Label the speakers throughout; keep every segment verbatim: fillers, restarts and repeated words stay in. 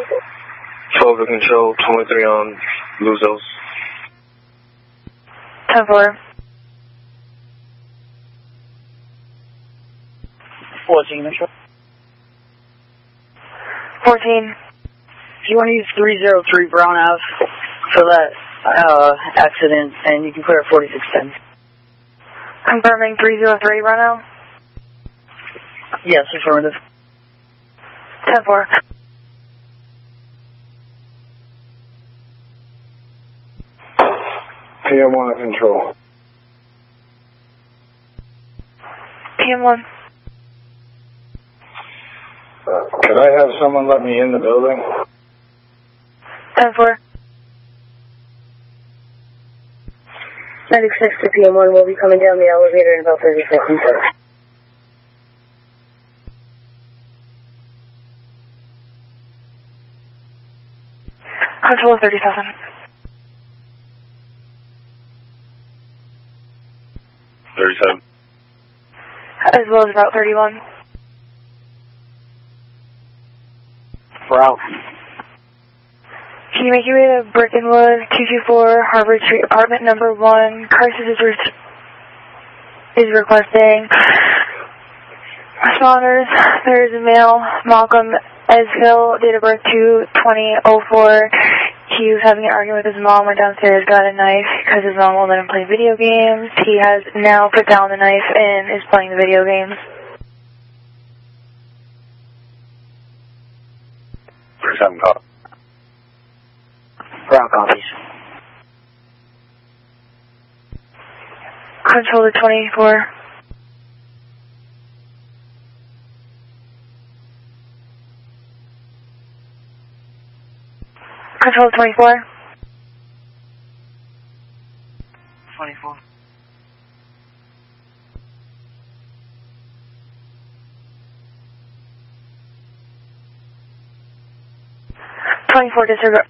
Speaker 1: twelve to control, twenty-three on Luzos.
Speaker 2: ten four.
Speaker 3: fourteen, control.
Speaker 2: fourteen.
Speaker 3: If you want to use three oh three Brown Ave for that uh, accident, and you can clear at forty-six ten.
Speaker 2: Confirming three oh three, Brown Ave?
Speaker 3: Yes, affirmative.
Speaker 2: ten four.
Speaker 4: P M one control.
Speaker 2: P M one.
Speaker 4: Uh, could I have someone let me in the building?
Speaker 2: ten four.
Speaker 5: ninety-six to P M one will be coming down the elevator in about thirty seconds.
Speaker 2: Control thirty-seven.
Speaker 1: thirty-seven.
Speaker 2: As well as Route thirty-one.
Speaker 3: Route.
Speaker 2: Can you make your way to Brickenwood, two two four Harvard Street, apartment number one? Carson is, re is requesting responders. There is a male, Malcolm Eshill, date of birth two twenty oh four. He was having an argument with his mom, went downstairs, got a knife because his mom won't let him play video games. He has now put down the knife and is playing the video games.
Speaker 1: thirty-seven call.
Speaker 3: Route copies.
Speaker 2: Control to twenty-four. Control to twenty-four.
Speaker 3: twenty-four.
Speaker 2: twenty-four disregard.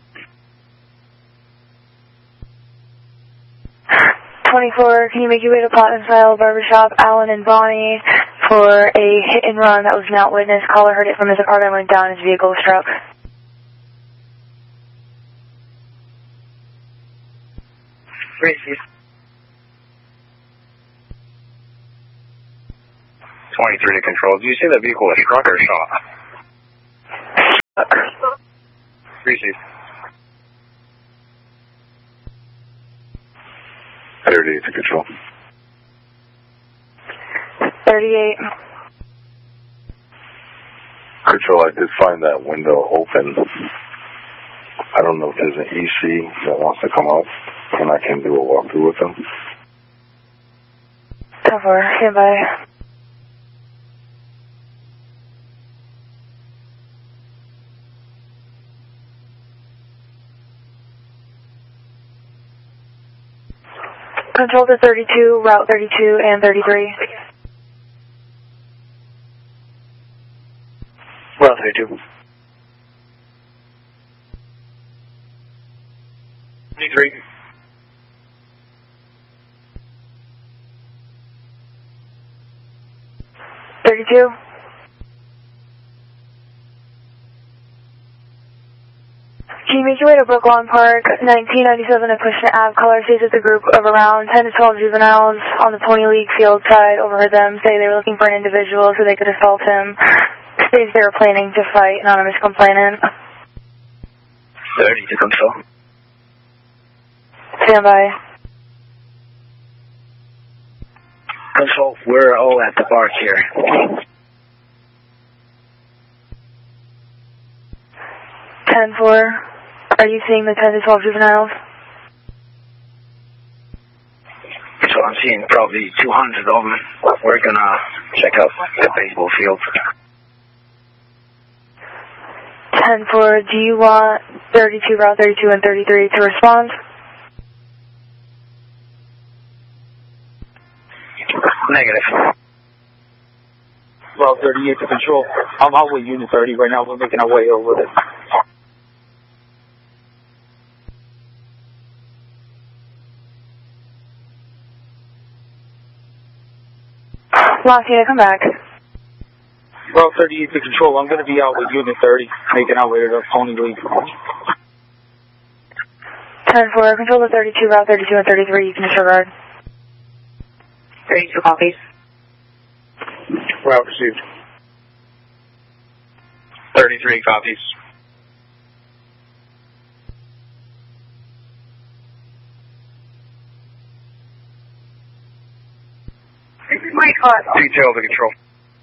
Speaker 2: twenty-four, can you make your way to Platinum Style Barbershop, Allen and Bonnie, for a hit and run that was not witnessed? Caller heard it from his apartment, went down, his vehicle was struck.
Speaker 3: Receive.
Speaker 1: twenty-three to control. Do you say that vehicle was struck or shot? Receive. thirty-eight to control.
Speaker 2: thirty-eight.
Speaker 4: Control, I did find that window open. I don't know if there's an E C that wants to come out, and I can do a walkthrough with them.
Speaker 2: Cover, stand by. Control to thirty-two, Route thirty-two and thirty-three.
Speaker 3: Route thirty-two.
Speaker 1: twenty-three.
Speaker 2: thirty-two. Can you make your way to Brooklawn Park, nineteen ninety-seven Acushnet Ave? Caller stays with a group of around ten to twelve juveniles on the Pony League field side. Overheard them say they were looking for an individual so they could assault him. States they were planning to fight. Anonymous complainant.
Speaker 3: thirty to control.
Speaker 2: Stand by.
Speaker 3: Control, we're all at the park here.
Speaker 2: ten four. Are you seeing the ten to twelve juveniles?
Speaker 3: So I'm seeing probably two hundred of them. We're gonna check out the baseball field.
Speaker 2: ten four. Do you want thirty-two, Route thirty-two and thirty-three to respond?
Speaker 3: Negative.
Speaker 6: Route thirty-eight to control. I'm out with Unit thirty right now. We're making our way over there.
Speaker 2: Lost unit, come back.
Speaker 6: Route thirty-eight to control. I'm going to be out with Unit thirty, making our way to the Pony League.
Speaker 2: ten four, control the thirty-two, Route thirty-two and thirty-three, you can disregard.
Speaker 5: thirty-two copies.
Speaker 1: Route received. thirty-three copies. Detail to control.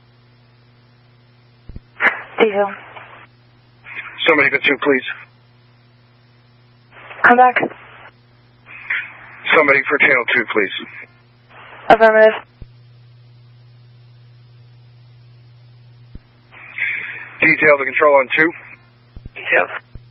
Speaker 2: Detail.
Speaker 1: Somebody for two, please.
Speaker 2: Come back.
Speaker 1: Somebody for channel two, please.
Speaker 2: Affirmative.
Speaker 1: Detail to control on two.
Speaker 2: Detail.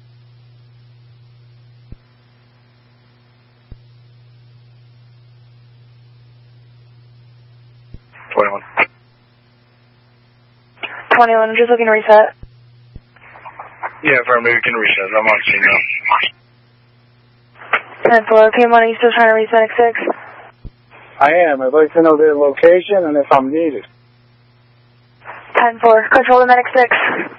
Speaker 1: twenty-one.
Speaker 2: twenty-one, I'm just looking to reset.
Speaker 1: Yeah, affirmative, you can reset. I'm on scene now.
Speaker 2: ten four, P M one, are you still trying to reset X six?
Speaker 7: I am. I'd like to know their location and if I'm needed.
Speaker 2: ten four, control the medic six.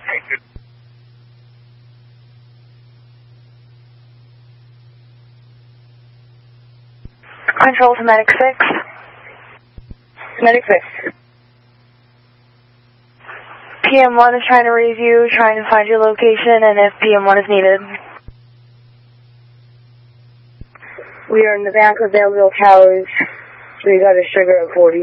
Speaker 2: Control to medic six.
Speaker 5: Medic six.
Speaker 2: P M one is trying to raise you, trying to find your location, and if P M one is needed.
Speaker 5: We are in the back of Belleville Towers. We got a sugar at forty.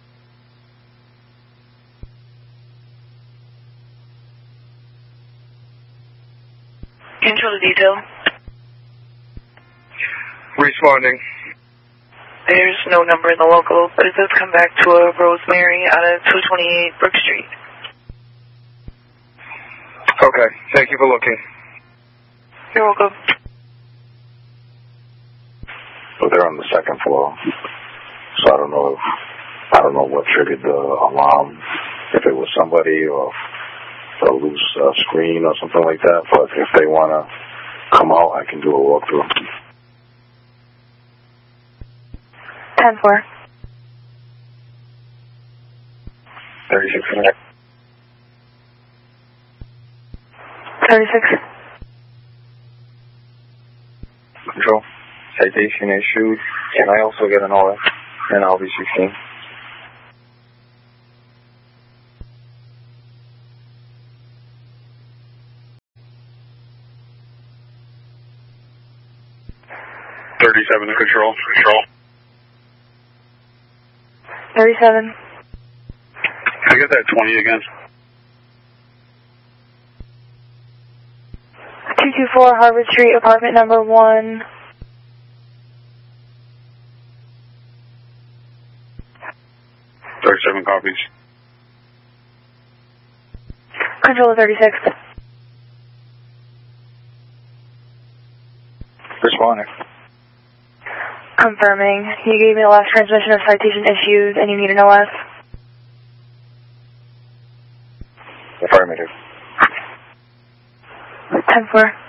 Speaker 2: Control the detail.
Speaker 1: Responding.
Speaker 2: There's no number in the local, but it does come back to a Rosemary out of two twenty-eight Brook Street.
Speaker 1: Okay, thank you for looking.
Speaker 2: You're welcome.
Speaker 4: So they're on the second floor. So I don't know if, I don't know what triggered the alarm, if it was somebody or a loose uh, screen or something like that. But if they want to come out, I can do a walkthrough.
Speaker 2: ten four.
Speaker 1: thirty-six.
Speaker 2: thirty-six.
Speaker 1: Control. Citation issued. Can I also get an O S? And I'll be sixteen. thirty-seven to control. Control.
Speaker 2: thirty-seven.
Speaker 1: Can I get that twenty again?
Speaker 2: two two four Harvard Street, apartment number one.
Speaker 1: thirty-seven copies.
Speaker 2: Control thirty-six.
Speaker 1: Responding.
Speaker 2: Confirming. You gave me the last transmission of citation issued, and you need an O S.
Speaker 1: Affirmative.
Speaker 2: ten four.